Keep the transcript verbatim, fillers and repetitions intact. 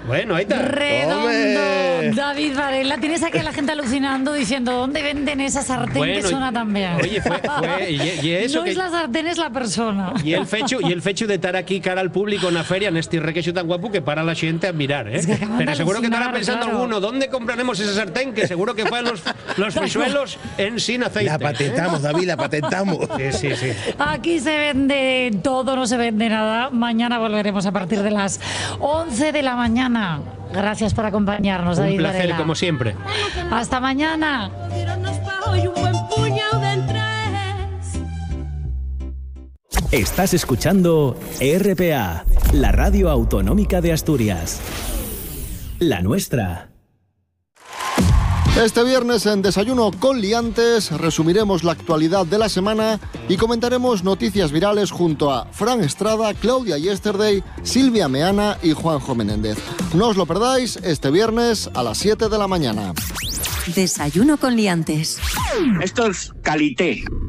Bueno, ahí está. Redondo. ¡Hombre! David Varela, tienes aquí a la gente alucinando diciendo ¿dónde venden esa sartén Bueno, que suena tan bien? Oye, fue, fue y, y eso no que... es la sartén, es la persona. Y el fecho, y el fecho de estar aquí cara al público en la feria, en este requeixo tan guapo que para la gente a mirar, ¿eh? Es que acaban Pero de seguro que estará alucinar, pensando claro. alguno, ¿dónde compraremos esa sartén? Que seguro que fue los, los frisuelos en sin aceite. La patentamos, David, la patentamos. ¿eh? Sí, sí, sí. Aquí se vende todo, no se vende nada. Mañana volveremos a partir de las once de la mañana. Gracias por acompañarnos, David Un placer, Varela. como siempre. Hasta mañana. Estás escuchando R P A, la radio autonómica de Asturias. La nuestra. Este viernes en Desayuno con Liantes resumiremos la actualidad de la semana y comentaremos noticias virales junto a Fran Estrada, Claudia Yesterday, Silvia Meana y Juanjo Menéndez. No os lo perdáis este viernes a las siete de la mañana. Desayuno con Liantes. Esto es calité.